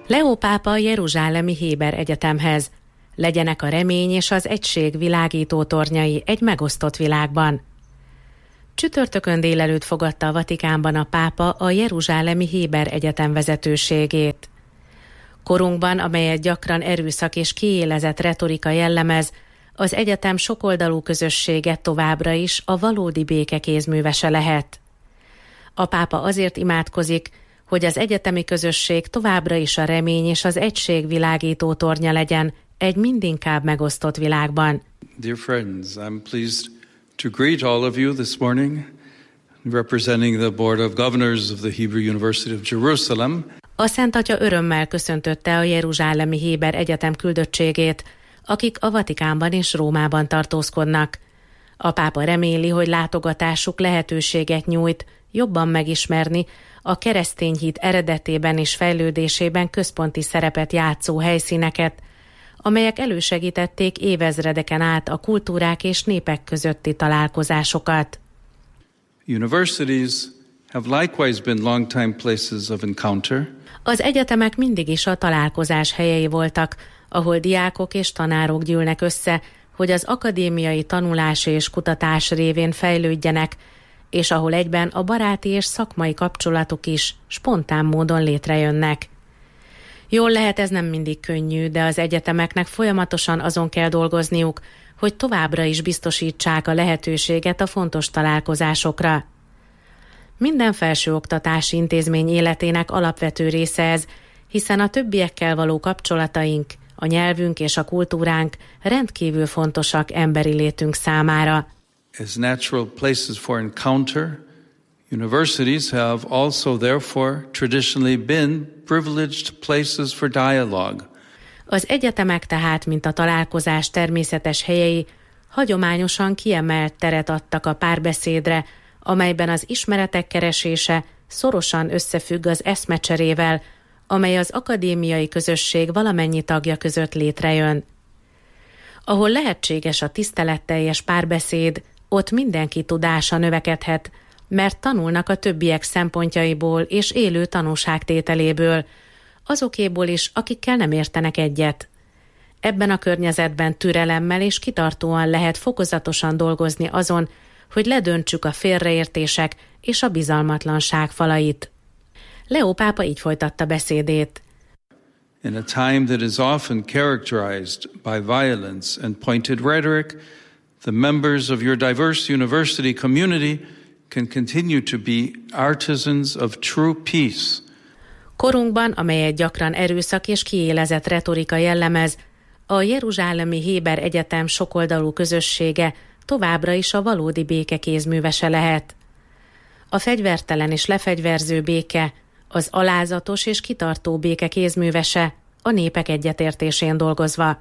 Leó pápa a jeruzsálemi Héber Egyetemhez. Legyenek a remény és az egység világító tornyai egy megosztott világban. Csütörtökön délelőtt fogadta a Vatikánban a pápa a jeruzsálemi Héber Egyetem vezetőségét. Korunkban, amelyet gyakran erőszak és kiélezett retorika jellemez, az egyetem sokoldalú közössége továbbra is a valódi béke kézművese lehet. A pápa azért imádkozik, hogy az egyetemi közösség továbbra is a remény és az egység világító tornya legyen egy mindinkább megosztott világban. Dear friends, I'm pleased to greet all of you this morning, representing the Board of Governors of the Hebrew University of Jerusalem. A Szent Atya örömmel köszöntötte a jeruzsálemi Héber Egyetem küldöttségét, akik a Vatikánban és Rómában tartózkodnak. A pápa reméli, hogy látogatásuk lehetőséget nyújt jobban megismerni a keresztény hit eredetében és fejlődésében központi szerepet játszó helyszíneket, amelyek elősegítették évezredeken át a kultúrák és népek közötti találkozásokat. Universities have likewise been long-time places of encounter. Az egyetemek mindig is a találkozás helyei voltak, ahol diákok és tanárok gyűlnek össze, hogy az akadémiai tanulás és kutatás révén fejlődjenek, és ahol egyben a baráti és szakmai kapcsolatok is spontán módon létrejönnek. Jól lehet, ez nem mindig könnyű, de az egyetemeknek folyamatosan azon kell dolgozniuk, hogy továbbra is biztosítsák a lehetőséget a fontos találkozásokra. Minden felsőoktatási intézmény életének alapvető része ez, hiszen a többiekkel való kapcsolataink, a nyelvünk és a kultúránk rendkívül fontosak emberi létünk számára. As natural places for encounter, universities have also therefore traditionally been privileged places for dialogue. Az egyetemek tehát, mint a találkozás természetes helyei, hagyományosan kiemelt teret adtak a párbeszédre, amelyben az ismeretek keresése szorosan összefügg az eszmecserével, amely az akadémiai közösség valamennyi tagja között létrejön. Ahol lehetséges a tiszteletteljes párbeszéd, ott mindenki tudása növekedhet, mert tanulnak a többiek szempontjaiból és élő tanúságtételéből, azokéból is, akikkel nem értenek egyet. Ebben a környezetben türelemmel és kitartóan lehet fokozatosan dolgozni azon, hogy ledöntsük a félreértések és a bizalmatlanság falait. Leó pápa így folytatta beszédét. In a time that is often characterized by violence and pointed rhetoric, the members of your diverse university community can continue to be artisans of true peace. Korunkban, amelyet gyakran erőszak és kiélezett retorika jellemez, a jeruzsálemi Héber Egyetem sokoldalú közössége továbbra is a valódi béke kézművese lehet. A fegyvertelen és lefegyverző béke, az alázatos és kitartó béke kézművese, a népek egyetértésén dolgozva.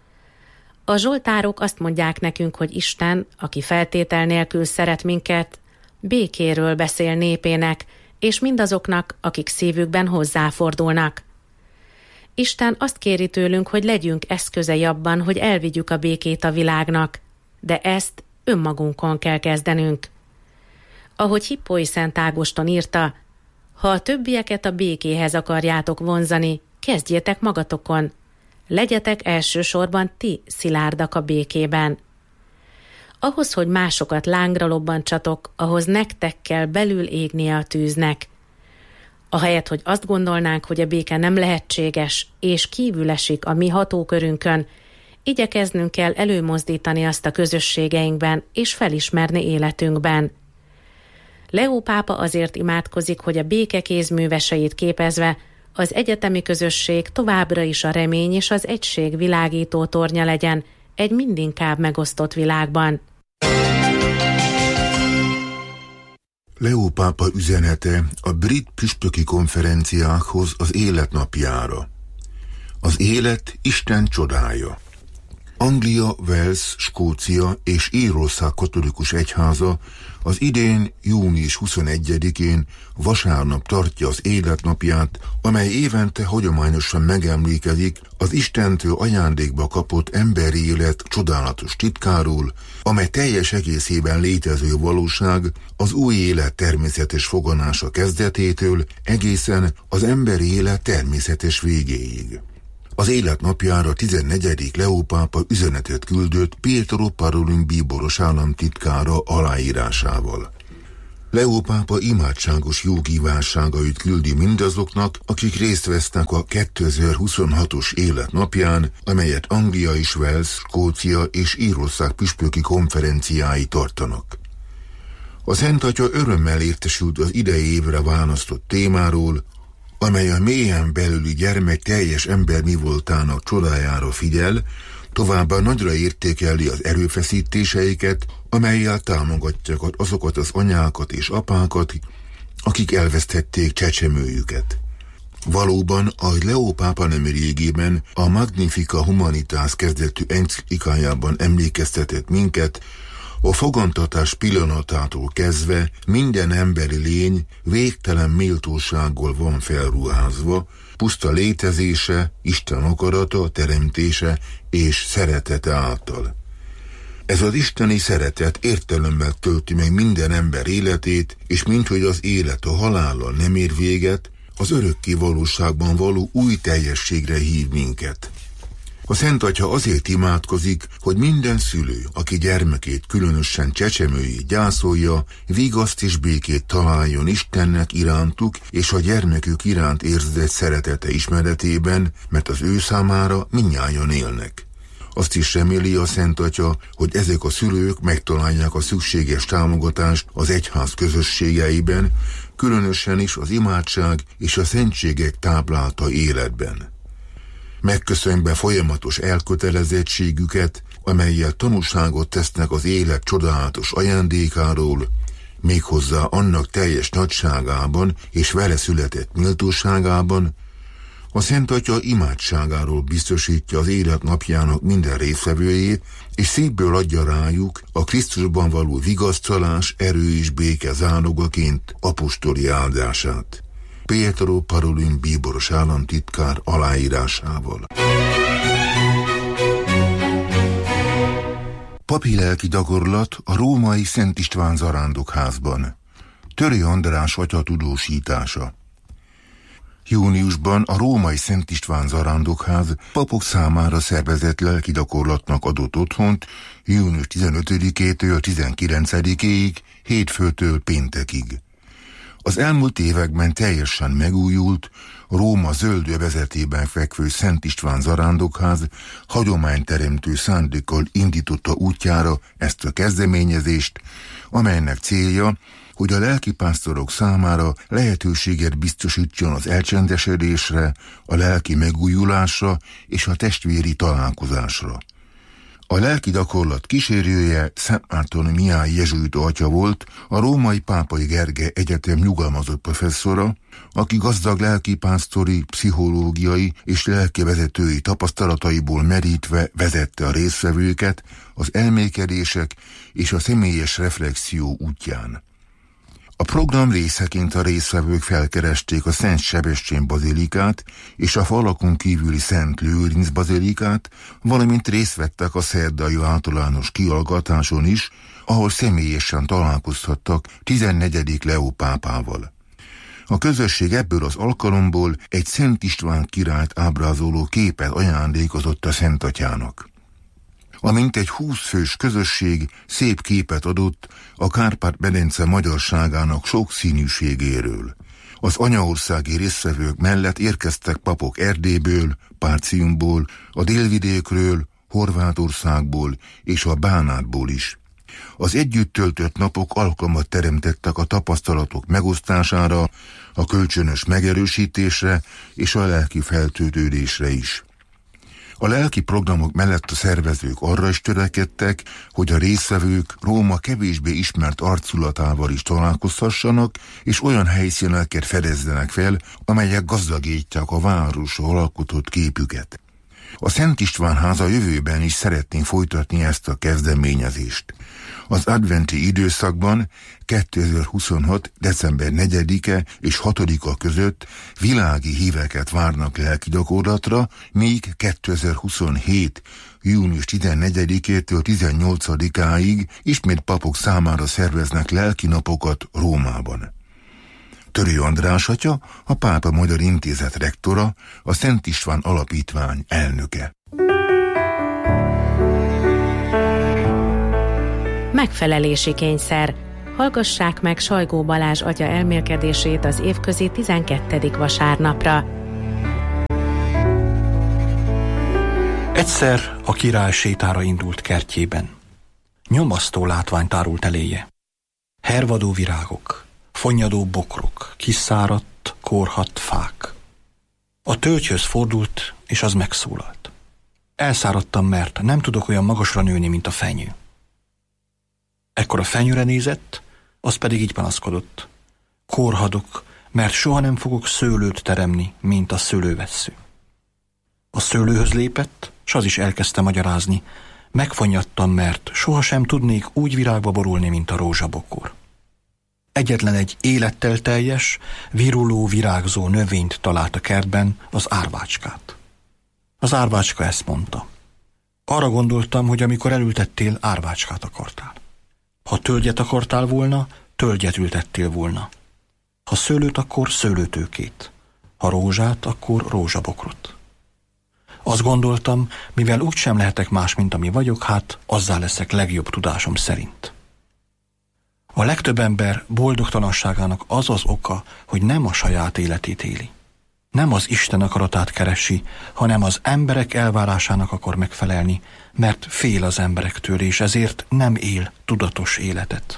A zsoltárok azt mondják nekünk, hogy Isten, aki feltétel nélkül szeret minket, békéről beszél népének, és mindazoknak, akik szívükben hozzáfordulnak. Isten azt kéri tőlünk, hogy legyünk eszközei abban, hogy elvigyük a békét a világnak, de ezt önmagunkon kell kezdenünk. Ahogy Hippói Szent Ágoston írta, ha a többieket a békéhez akarjátok vonzani, kezdjétek magatokon. Legyetek elsősorban ti szilárdak a békében. Ahhoz, hogy másokat lángra lobbantsatok, ahhoz nektek kell belül égnie a tűznek. Ahelyett, hogy azt gondolnánk, hogy a béke nem lehetséges, és kívül esik a mi hatókörünkön, igyekeznünk kell előmozdítani azt a közösségeinkben, és felismerni életünkben. Leó pápa azért imádkozik, hogy a béke kézműveseit képezve az egyetemi közösség továbbra is a remény és az egység világító tornya legyen egy mindinkább megosztott világban. Leó pápa üzenete a brit püspöki konferenciákhoz az életnapjára. Az élet Isten csodája. Anglia, Wales, Skócia és Írország katolikus egyháza az idén június 21-én vasárnap tartja az életnapját, amely évente hagyományosan megemlékezik az Istentől ajándékba kapott emberi élet csodálatos titkáról, amely teljes egészében létező valóság az új élet természetes foganása kezdetétől egészen az emberi élet természetes végéig. Az életnapjára 14. Leó pápa üzenetet küldött Pietro Parolin bíboros államtitkára aláírásával. Leó pápa imádságos jó kívánságait küldi mindazoknak, akik részt vesznek a 2026-os életnapján, amelyet Anglia és Wales, Skócia és Írország püspöki konferenciái tartanak. A Szent Atya örömmel értesült az idei évre választott témáról, amely a mélyen belüli gyermek teljes ember mi voltának csodájára figyel, továbbá nagyra értékeli az erőfeszítéseiket, amellyel támogatják azokat az anyákat és apákat, akik elvesztették csecsemőjüket. Valóban, ahogy Leó pápa nem régében a Magnifica Humanitas kezdetű enciklikájában emlékeztetett minket, a fogantatás pillanatától kezdve minden emberi lény végtelen méltósággal van felruházva, puszta létezése, Isten akarata, teremtése és szeretete által. Ez az isteni szeretet értelemmel tölti meg minden ember életét, és minthogy az élet a halállal nem ér véget, az örökké valóságban való új teljességre hív minket. A Szent Atya azért imádkozik, hogy minden szülő, aki gyermekét, különösen csecsemőjét gyászolja, vigaszt és békét találjon Istennek irántuk és a gyermekük iránt érzett szeretete ismeretében, mert az ő számára mindnyájan élnek. Azt is reméli a Szent Atya, hogy ezek a szülők megtalálják a szükséges támogatást az egyház közösségeiben, különösen is az imádság és a szentségek táplálta életben. Megköszönve folyamatos elkötelezettségüket, amellyel tanúságot tesznek az élet csodálatos ajándékáról, méghozzá annak teljes nagyságában és vele született méltóságában, a Szent Atya imádságáról biztosítja az élet napjának minden résztvevőjét, és szívből adja rájuk a Krisztusban való vigasztalás, erő és béke zálogaként apostoli áldását. Pietro Parolin bíboros államtitkár aláírásával. Papi lelki gyakorlat a római Szent István zarándokházban. Törő András atya tudósítása. Júniusban a római Szent István zarándokház papok számára szervezett lelki gyakorlatnak adott otthont június 15-től 19-ig, hétfőtől péntekig. Az elmúlt években teljesen megújult, Róma zöld övezetében fekvő Szent István zarándokház hagyományteremtő szándékkal indította útjára ezt a kezdeményezést, amelynek célja, hogy a lelkipásztorok számára lehetőséget biztosítson az elcsendesedésre, a lelki megújulásra és a testvéri találkozásra. A lelki gyakorlat kísérője Szent Márton Mihály jezsuita atya volt, a római Pápai Gergely Egyetem nyugalmazott professzora, aki gazdag lelkipásztori, pszichológiai és lelkivezetői tapasztalataiból merítve vezette a résztvevőket az elmékedések és a személyes reflexió útján. A program részeként a résztvevők felkeresték a Szent Sebestyén bazilikát és a falakon kívüli Szent Lőrinc bazilikát, valamint részt vettek a szerdai általános kihallgatáson is, ahol személyesen találkozhattak 14. Leó pápával. A közösség ebből az alkalomból egy Szent István királyt ábrázoló képet ajándékozott a Szent Atyának. A mintegy 20 fős közösség szép képet adott a Kárpát-medence magyarságának sokszínűségéről. Az anyaországi résztvevők mellett érkeztek papok Erdélyből, Párciumból, a délvidékről, Horvátországból és a Bánátból is. Az együtt töltött napok alkalmat teremtettek a tapasztalatok megosztására, a kölcsönös megerősítésre és a lelki feltöltődésre is. A lelki programok mellett a szervezők arra is törekedtek, hogy a résztvevők Róma kevésbé ismert arculatával is találkozhassanak, és olyan helyszíneket fedezzenek fel, amelyek gazdagítják a városról alkotott képüket. A Szent István háza jövőben is szeretné folytatni ezt a kezdeményezést. Az adventi időszakban 2026. december 4-e és 6-a között világi híveket várnak lelki gyakorlatra, míg 2027. június 14-től 18-áig ismét papok számára szerveznek lelki napokat Rómában. Törő András atya, a Pápa Magyar Intézet rektora, a Szent István Alapítvány elnöke. Megfelelési kényszer. Hallgassák meg Sajgó Balázs atya elmélkedését az évközi 12. vasárnapra. Egyszer a király sétára indult kertjében. Nyomasztó látvány tárult eléje. Hervadó virágok, fonnyadó bokrok, kiszáradt, korhadt fák. A tölgyhöz fordult, és az megszólalt. Elszáradtam, mert nem tudok olyan magasra nőni, mint a fenyő. Ekkor a fenyőre nézett, az pedig így panaszkodott. Korhadok, mert soha nem fogok szőlőt teremni, mint a szőlővessző. A szőlőhöz lépett, s az is elkezdte magyarázni. Megfonnyadtam, mert sohasem tudnék úgy virágba borulni, mint a rózsabokor. Egyetlen egy élettel teljes, viruló, virágzó növényt talált a kertben, az árvácskát. Az árvácska ezt mondta. Arra gondoltam, hogy amikor elültettél, árvácskát akartál. Ha tölgyet akartál volna, tölgyet ültettél volna. Ha szőlőt, akkor szőlőtőkét. Ha rózsát, akkor rózsabokrot. Azt gondoltam, mivel úgysem lehetek más, mint ami vagyok, hát azzá leszek legjobb tudásom szerint. A legtöbb ember boldogtalanságának az az oka, hogy nem a saját életét éli. Nem az Isten akaratát keresi, hanem az emberek elvárásának akar megfelelni, mert fél az emberektől, és ezért nem él tudatos életet.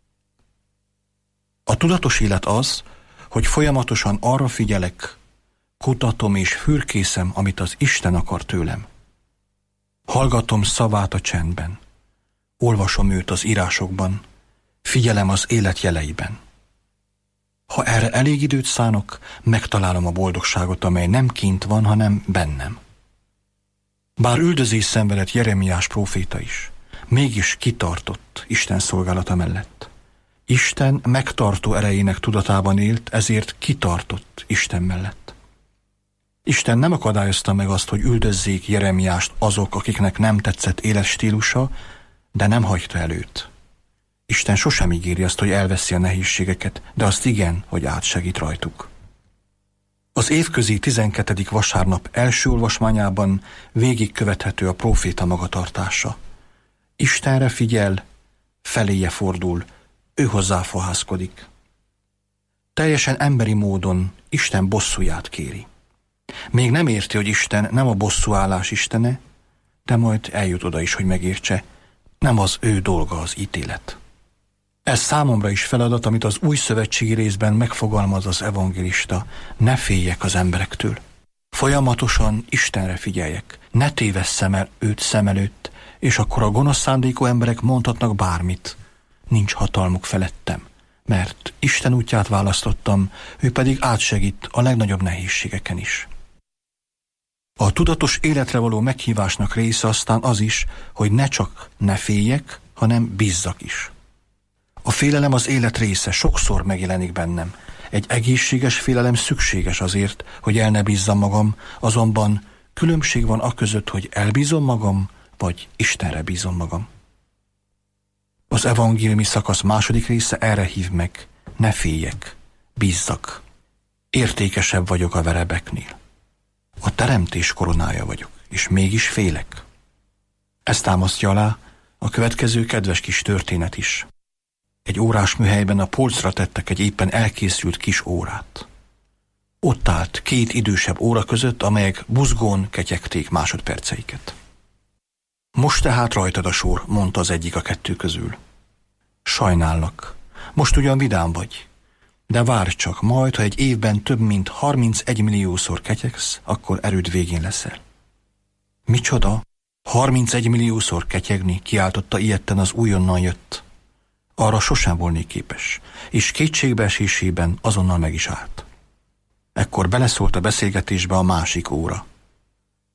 A tudatos élet az, hogy folyamatosan arra figyelek, kutatom és fürkészem, amit az Isten akar tőlem. Hallgatom szavát a csendben, olvasom őt az írásokban, figyelem az élet jeleiben. Ha erre elég időt szánok, megtalálom a boldogságot, amely nem kint van, hanem bennem. Bár üldözés szenvedett Jeremiás próféta is, mégis kitartott Isten szolgálata mellett. Isten megtartó erejének tudatában élt, ezért kitartott Isten mellett. Isten nem akadályozta meg azt, hogy üldözzék Jeremiást azok, akiknek nem tetszett életstílusa, de nem hagyta el őt. Isten sosem ígéri azt, hogy elveszi a nehézségeket, de azt igen, hogy átsegít rajtuk. Az évközi 12. vasárnap első olvasmányában végigkövethető a próféta magatartása. Istenre figyel, feléje fordul, ő hozzá fohászkodik. Teljesen emberi módon Isten bosszúját kéri. Még nem érti, hogy Isten nem a bosszúállás istene, de majd eljut oda is, hogy megértse, nem az ő dolga az ítélet. Ez számomra is feladat, amit az új szövetségi részben megfogalmaz az evangélista. Ne féljek az emberektől. Folyamatosan Istenre figyeljek. Ne tévesszem el őt szem előtt, és akkor a gonosz szándékú emberek mondhatnak bármit. Nincs hatalmuk felettem, mert Isten útját választottam, ő pedig átsegít a legnagyobb nehézségeken is. A tudatos életre való meghívásnak része aztán az is, hogy ne csak ne féljek, hanem bízzak is. A félelem az élet része, sokszor megjelenik bennem. Egy egészséges félelem szükséges azért, hogy el ne bízzam magam, azonban különbség van aközött, hogy elbízom magam, vagy Istenre bízom magam. Az evangéliumi szakasz második része erre hív meg. Ne féljek, bízzak. Értékesebb vagyok a verebeknél. A teremtés koronája vagyok, és mégis félek. Ezt támasztja alá a következő kedves kis történet is. Egy órásműhelyben a polcra tettek egy éppen elkészült kis órát. Ott állt két idősebb óra között, amelyek buzgón ketyegték másodperceiket. Most tehát rajtad a sor, mondta az egyik a kettő közül. Sajnállak, most ugyan vidám vagy, de várj csak, majd, ha egy évben több mint 31 milliószor ketyegsz, akkor erőd végén leszel. Micsoda? 31 milliószor ketyegni, kiáltotta ijedten az újonnan jött. Arra sosem volnék képes, és kétségbeesésében azonnal meg is állt. Ekkor beleszólt a beszélgetésbe a másik óra.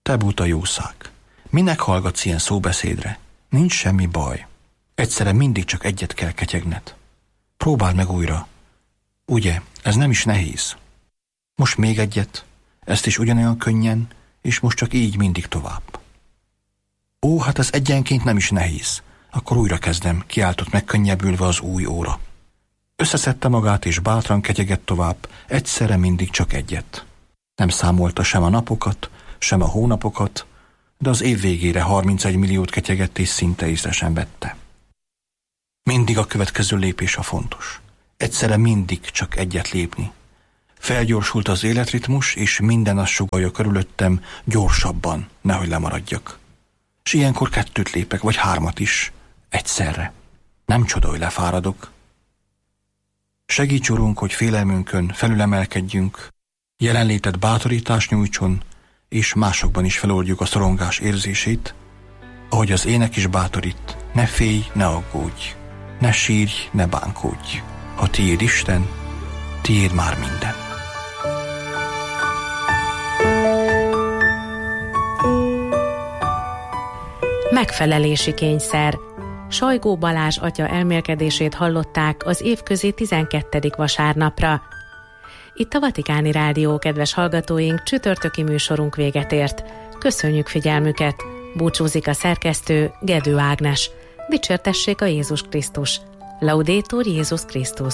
Te buta jószág, minek hallgatsz ilyen szóbeszédre? Nincs semmi baj. Egyszerre mindig csak egyet kell ketyegned. Próbáld meg újra. Ugye, ez nem is nehéz. Most még egyet, ezt is ugyanolyan könnyen, és most csak így mindig tovább. Ó, hát ez egyenként nem is nehéz. Akkor újra kezdem, kiáltott megkönnyebbülve az új óra. Összeszedte magát, és bátran ketyegett tovább, egyszerre mindig csak egyet. Nem számolta sem a napokat, sem a hónapokat, de az év végére 31 milliót ketyegett, és szinte észre sem vette. Mindig a következő lépés a fontos. Egyszerre mindig csak egyet lépni. Felgyorsult az életritmus, és minden azt sugallja körülöttem, gyorsabban, nehogy lemaradjak. S ilyenkor 2 lépek, vagy 3 is, egyszerre. Nem csoda, hogy lefáradok. Segíts, Urunk, hogy félelmünkön felülemelkedjünk, jelenléted bátorítást nyújtson, és másokban is feloldjuk a szorongás érzését, ahogy az ének is bátorít, ne félj, ne aggódj, ne sírj, ne bánkódj. Ha tiéd Isten, tiéd már minden. Megfelelési kényszer. Sajgó Balázs atya elmélkedését hallották az évközi 12. vasárnapra. Itt a Vatikáni Rádió, kedves hallgatóink, csütörtöki műsorunk véget ért. Köszönjük figyelmüket! Búcsúzik a szerkesztő, Gedő Ágnes. Dicsértessék a Jézus Krisztus! Laudetur Jézus Krisztus!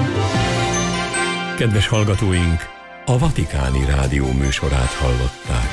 Kedves hallgatóink, a Vatikáni Rádió műsorát hallották.